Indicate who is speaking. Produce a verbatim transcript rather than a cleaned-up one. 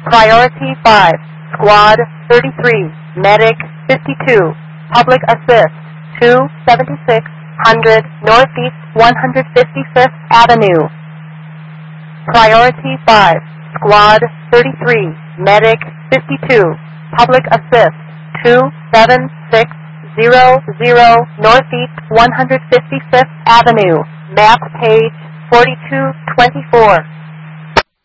Speaker 1: Priority five, Squad thirty-three, Medic fifty-two, Public Assist two seventy-six hundred Northeast one hundred fifty-fifth Avenue. Priority five, Squad thirty-three, Medic fifty-two, Public Assist two seven six zero zero Northeast one hundred fifty-fifth Avenue. Map page forty-two twenty-four.